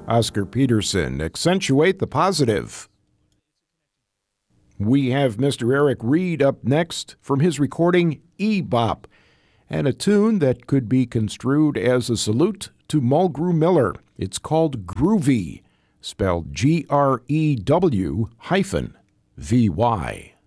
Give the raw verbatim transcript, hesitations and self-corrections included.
Oscar Peterson, accentuate the positive. We have Mister Eric Reed up next from his recording E-Bop, and a tune that could be construed as a salute to Mulgrew Miller. It's called Groovy, spelled G R E W hyphen V Y.